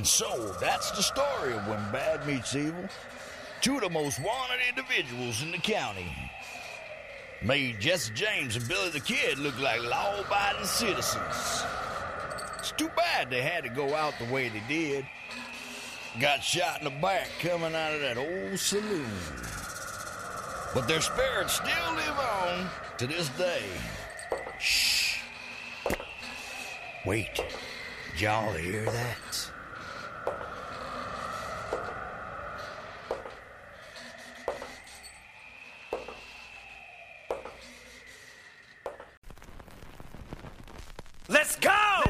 So, that's the story of when bad meets evil. Two of the most wanted individuals in the county. Made Jesse James and Billy the Kid look like law-abiding citizens. It's too bad they had to go out the way they did. Got shot in the back coming out of that old saloon. But their spirits still live on to this day. Shh. Wait. Did y'all hear that?